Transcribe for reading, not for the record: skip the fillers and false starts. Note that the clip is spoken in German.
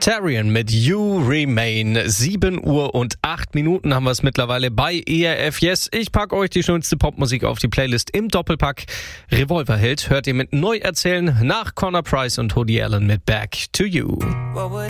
Tarian mit You Remain. 7 Uhr und 8 Minuten haben wir es mittlerweile bei ERF Yes. Ich packe euch die schönste Popmusik auf die Playlist im Doppelpack. Revolverheld hört ihr mit Neuerzählen nach Connor Price und Woody Allen mit Back to You.